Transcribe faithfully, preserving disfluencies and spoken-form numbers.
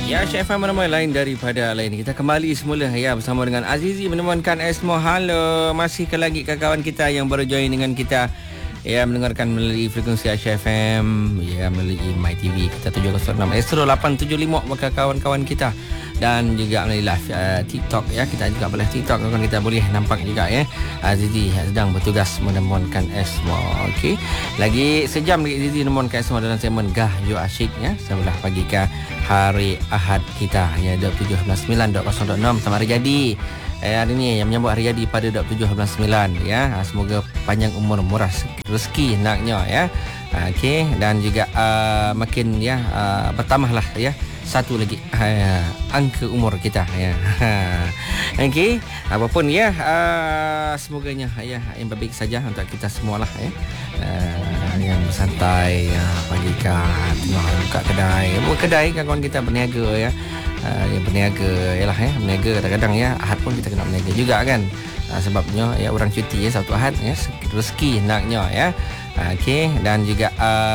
Ya, Syekh Faham ramai lain daripada lain. Kita kembali semula ya bersama dengan Azizi menemukan Esmo. Halo, masih ke lagi kawan kita yang baru join dengan kita ya mendengarkan melalui frekuensi Aisyah F M ya melalui My T V kita tujuh kosong enam Astro lapan tujuh lima maka kawan-kawan kita dan juga melalui live uh, TikTok ya kita juga boleh TikTok kawan kita boleh nampak juga ya Azizi sedang bertugas menemukan Esmo. Okey, lagi sejam lagi Azizi menemukan Esmo dalam segmen Gah Yo Asyik ya sebelah pagi ke hari Ahad kita ya dua puluh tujuh bulan sembilan dua ribu dua puluh enam selamat hari jadi. Eh, hari ni yang menyambut hari jadi pada dua puluh tujuh bulan sembilan ya. Semoga panjang umur, murah rezeki naknya ya. Okey, dan juga uh, makin ya uh, bertambahlah ya satu lagi uh, angka umur kita ya. Okey, apapun ya uh, semoganya ya yang baik saja untuk kita semualah ya. Uh, yang bersantai ya, pagi kan tengah buka kedai. Buka kedai kan kawan kita berniaga ya. Uh, yang berniaga ialah ya berniaga kadang-kadang ya Ahad pun kita kena berniaga juga kan. Uh, sebabnya ya orang cuti ya Sabtu Ahad ya rezeki naknya ya. Uh, Okey, dan juga uh,